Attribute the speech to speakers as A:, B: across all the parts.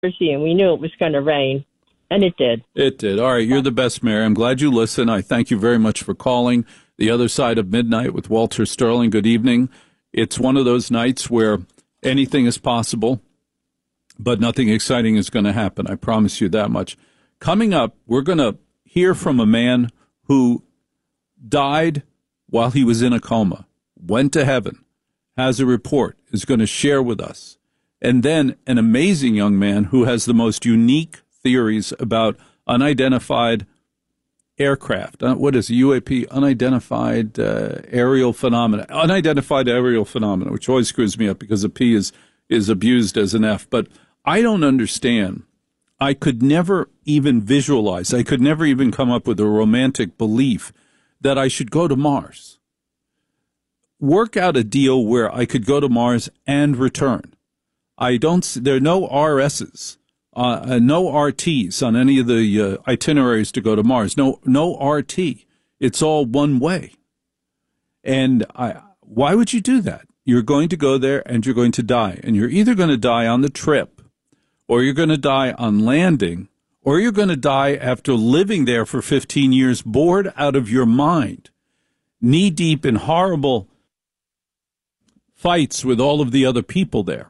A: Jersey, and we knew it was going to rain, and it did.
B: It did. All right, you're the best, Mary. I'm glad you listen. I thank you very much for calling The Other Side of Midnight with Walter Sterling. Good evening. It's one of those nights where anything is possible, but nothing exciting is going to happen. I promise you that much. Coming up, we're going to hear from a man who died while he was in a coma, went to heaven, has a report, is going to share with us. And then an amazing young man who has the most unique theories about unidentified aircraft. What is UAP? Unidentified aerial phenomena. Unidentified aerial phenomena, which always screws me up because a P is abused as an F. But I don't understand. I could never even visualize. I could never even come up with a romantic belief that I should go to Mars. Work out a deal where I could go to Mars and return. There are no RSs, no RTs on any of the itineraries to go to Mars. No RT. It's all one way. And why would you do that? You're going to go there and you're going to die. And you're either going to die on the trip, or you're going to die on landing, or you're going to die after living there for 15 years, bored out of your mind, knee-deep in horrible fights with all of the other people there.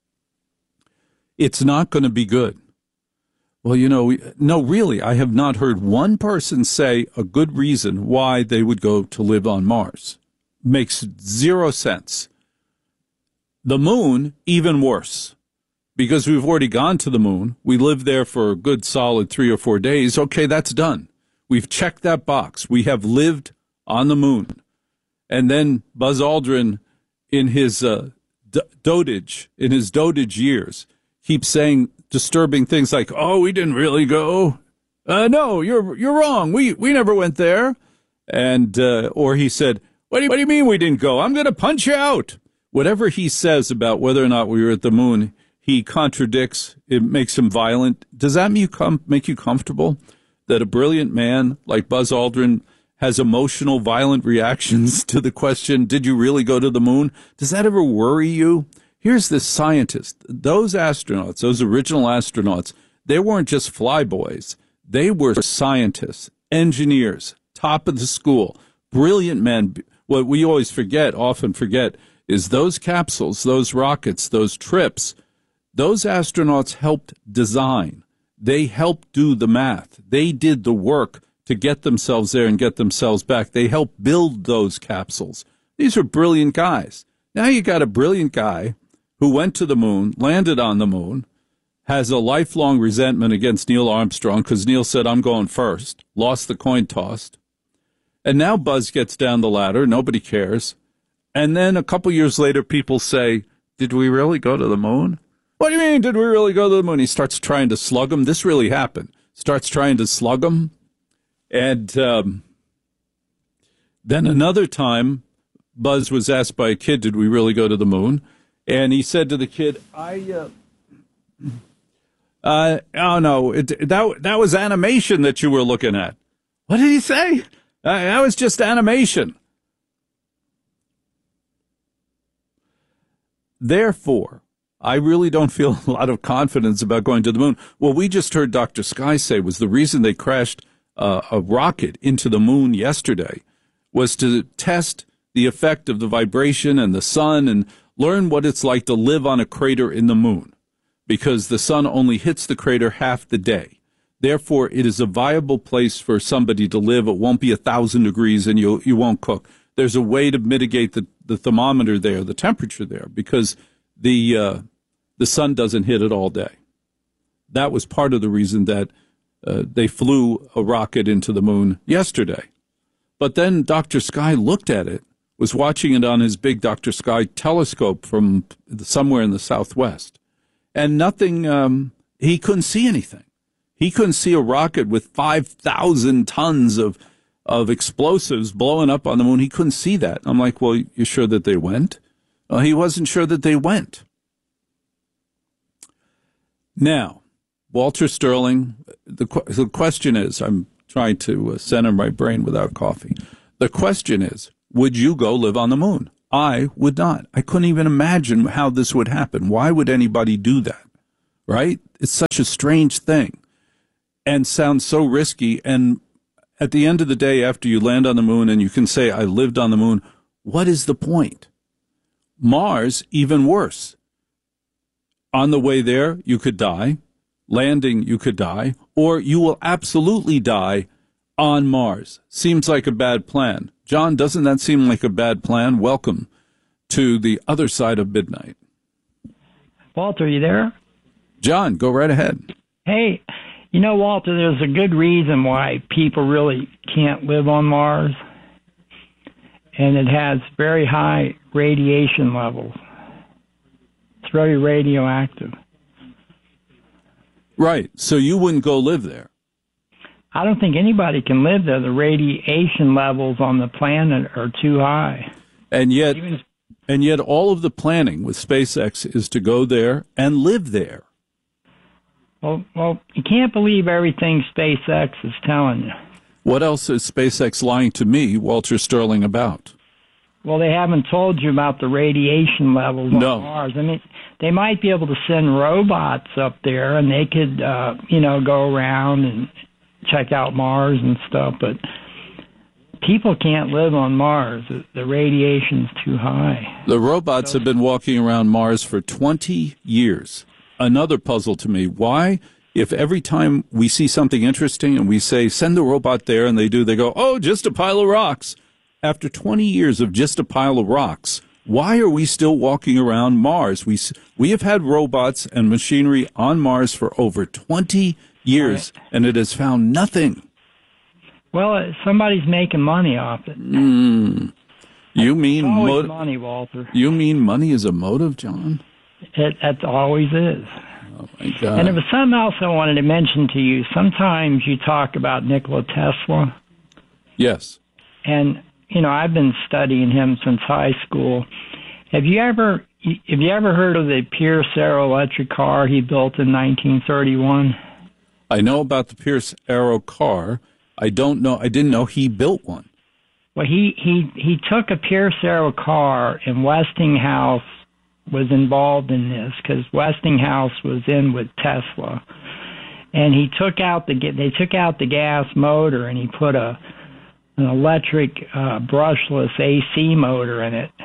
B: It's not going to be good. Well, no, really, I have not heard one person say a good reason why they would go to live on Mars. Makes zero sense. The moon, even worse, because we've already gone to the moon. We lived there for a good solid 3 or 4 days. Okay, that's done. We've checked that box. We have lived on the moon. And then Buzz Aldrin, in his dotage years, keeps saying disturbing things like, "Oh, we didn't really go. No, you're wrong. We never went there." And or he said, "What do you mean we didn't go? I'm going to punch you out." Whatever he says about whether or not we were at the moon, he contradicts. It makes him violent. Does that make you comfortable that a brilliant man like Buzz Aldrin has emotional, violent reactions to the question, did you really go to the moon? Does that ever worry you? Here's this scientist. Those astronauts, those original astronauts, they weren't just flyboys. They were scientists, engineers, top of the school, brilliant men. What we always often forget, is those capsules, those rockets, those trips, those astronauts helped design. They helped do the math. They did the work to get themselves there and get themselves back. They helped build those capsules. These are brilliant guys. Now you got a brilliant guy who went to the moon, landed on the moon, has a lifelong resentment against Neil Armstrong because Neil said, "I'm going first," lost the coin toss. And now Buzz gets down the ladder. Nobody cares. And then a couple years later, people say, "Did we really go to the moon?" "What do you mean, did we really go to the moon?" He starts trying to slug him. This really happened. Starts trying to slug him. And then another time, Buzz was asked by a kid, "Did we really go to the moon?" And he said to the kid, "Oh no, that was animation that you were looking at." What did he say? That was just animation. Therefore, I really don't feel a lot of confidence about going to the moon. Well, we just heard Dr. Sky say was the reason they crashed a rocket into the moon yesterday was to test the effect of the vibration and the sun and learn what it's like to live on a crater in the moon, because the sun only hits the crater half the day. Therefore, it is a viable place for somebody to live. It won't be 1,000 degrees and you won't cook. There's a way to mitigate the thermometer there, the temperature there, because the sun doesn't hit it all day. That was part of the reason that they flew a rocket into the moon yesterday. But then Dr. Sky looked at it, was watching it on his big Dr. Sky telescope from somewhere in the Southwest. And nothing, he couldn't see anything. He couldn't see a rocket with 5,000 tons of explosives blowing up on the moon. He couldn't see that. I'm like, well, you sure that they went? Well, he wasn't sure that they went. Now, Walter Sterling, the question is, I'm trying to center my brain without coffee. The question is, would you go live on the moon? I would not. I couldn't even imagine how this would happen. Why would anybody do that? Right? it's such a strange thing and sounds so risky. And at the end of the day, after you land on the moon and you can say, I lived on the moon, what is the point? Mars, even worse. On the way there, you could die. Landing, you could die. Or you will absolutely die on Mars. Seems like a bad plan. John, doesn't that seem like a bad plan? Welcome to the other side of midnight.
C: Walter, are you there?
B: John, go right ahead.
C: Hey, you know, Walter, there's a good reason why people really can't live on Mars. And it has very high radiation levels. It's very radioactive.
B: Right. So you wouldn't go live there.
C: I don't think anybody can live there. The radiation levels on the planet are too high.
B: And yet all of the planning with SpaceX is to go there and live there.
C: Well, you can't believe everything SpaceX is telling you.
B: What else is SpaceX lying to me, Walter Sterling, about?
C: Well, they haven't told you about the radiation levels on Mars. I mean, they might be able to send robots up there, and they could, go around and check out Mars and stuff, but people can't live on Mars. The radiation's too high.
B: The robots have been walking around Mars for 20 years. Another puzzle to me. Why, if every time we see something interesting and we say, send the robot there, and they do, they go, oh, just a pile of rocks. After 20 years of just a pile of rocks, why are we still walking around Mars? We have had robots and machinery on Mars for over 20 years, right, and it has found nothing.
C: Well, somebody's making money off it.
B: You mean
C: money, Walter?
B: You mean money is a motive, John?
C: It always is.
B: Oh, my God.
C: And there was something else I wanted to mention to you. Sometimes you talk about Nikola Tesla.
B: Yes.
C: And, I've been studying him since high school. Have you ever heard of the Pierce Arrow electric car he built in 1931?
B: I know about the Pierce Arrow car. I didn't know he built one.
C: Well, he took a Pierce Arrow car, and Westinghouse was involved in this because Westinghouse was in with Tesla, and they took out the gas motor, and he put an electric brushless AC motor in it.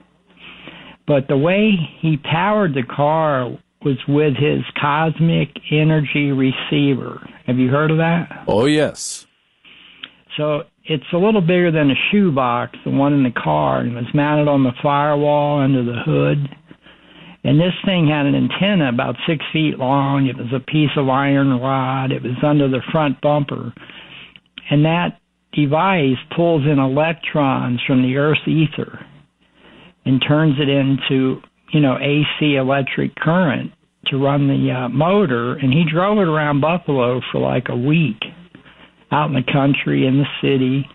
C: But the way he powered the car was with his cosmic energy receiver. Have you heard of that?
B: Oh, yes.
C: So it's a little bigger than a shoebox, the one in the car, and it was mounted on the firewall under the hood. And this thing had an antenna about 6 feet long. It was a piece of iron rod. It was under the front bumper. And that device pulls in electrons from the Earth's ether and turns it into, AC electric current to run the motor. And he drove it around Buffalo for like a week, out in the country, in the city.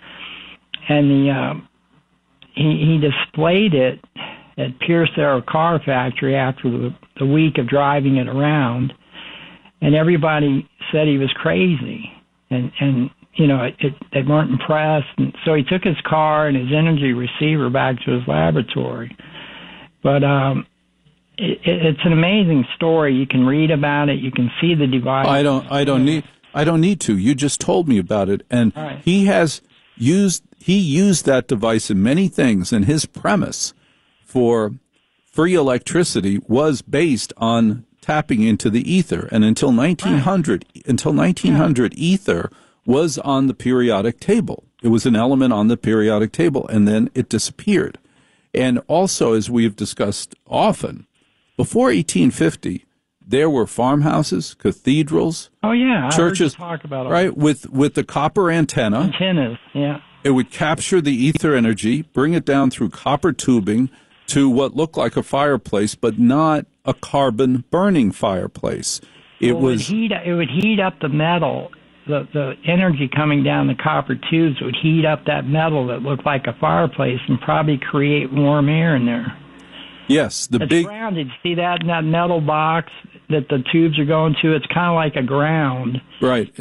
C: And he displayed it at Pierce Arrow Car Factory after the week of driving it around, and everybody said he was crazy, and they weren't impressed. And so he took his car and his energy receiver back to his laboratory. But it's an amazing story. You can read about it. You can see the device. I
B: don't need to. You just told me about it, and
C: right.
B: He used that device in many things, and his premise for free electricity was based on tapping into the ether. And until 1900, ether was on the periodic table. It was an element on the periodic table, and then it disappeared. And also, as we've discussed often, before 1850, there were farmhouses, cathedrals, churches,
C: talk about all
B: right, with the copper antennas,
C: yeah.
B: It would capture the ether energy, bring it down through copper tubing to what looked like a fireplace, but not a carbon-burning fireplace. It would
C: heat up the metal. The energy coming down the copper tubes would heat up that metal that looked like a fireplace and probably create warm air in there.
B: Yes,
C: it's grounded. See that in that metal box that the tubes are going to? It's kind of like a ground.
B: Right.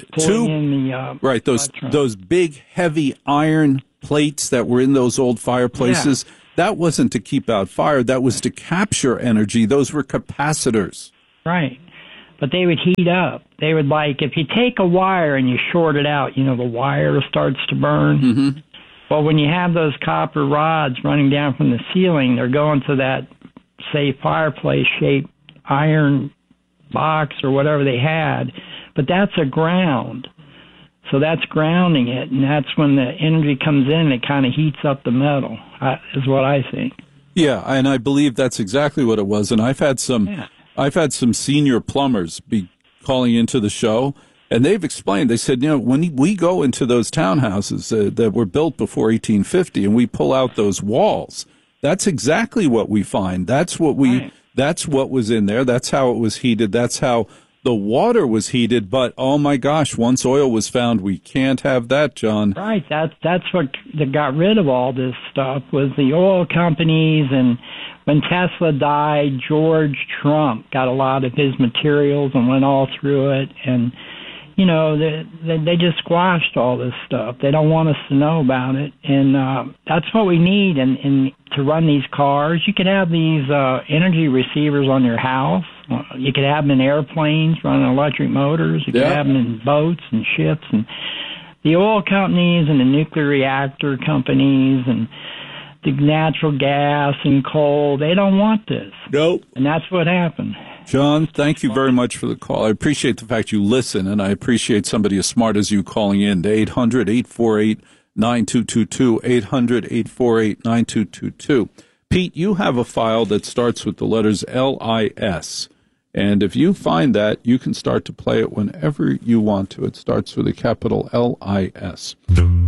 B: Those big, heavy iron plates that were in those old fireplaces. Yeah. That wasn't to keep out fire. That was to capture energy. Those were capacitors.
C: Right. but they would heat up. They would, like, if you take a wire and you short it out, the wire starts to burn.
B: Mm-hmm.
C: Well, when you have those copper rods running down from the ceiling, they're going to that, say, fireplace-shaped iron box or whatever they had, but that's a ground. So that's grounding it, and that's when the energy comes in and it kind of heats up the metal, is what I think.
B: Yeah, and I believe that's exactly what it was. And I've had some senior plumbers be calling into the show, and they've explained. They said, when we go into those townhouses that were built before 1850, and we pull out those walls, that's exactly what we find. That's what That's what was in there. That's how it was heated. That's how the water was heated. But oh my gosh, once oil was found, we can't have that, John.
C: Right. That's what got rid of all this stuff was the oil companies. And when Tesla died, George Trump got a lot of his materials and went all through it. And they just squashed all this stuff. They don't want us to know about it, and that's what we need. And to run these cars, you could have these energy receivers on your house. You could have them in airplanes running electric motors. You could have them in boats and ships. And the oil companies and the nuclear reactor companies and the natural gas and coal, they don't want this.
B: Nope.
C: And that's what happened.
B: John, thank you very much for the call. I appreciate the fact you listen, and I appreciate somebody as smart as you calling in to 800-848-9222, 800-848-9222. Pete, you have a file that starts with the letters LIS, and if you find that, you can start to play it whenever you want to. It starts with a capital LIS.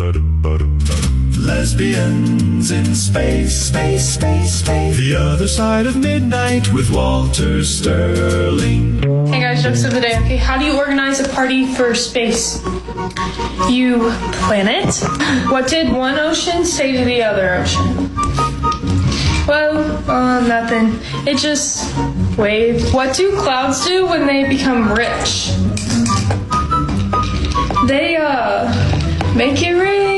D: Lesbians in space, space, space, space. The Other Side of Midnight with Walter Sterling.
E: Hey guys, jokes of the day. Okay, how do you organize a party for space? You plan it. What did one ocean say to the other ocean? Well, nothing. It just waved. What do clouds do when they become rich? They, make it rain.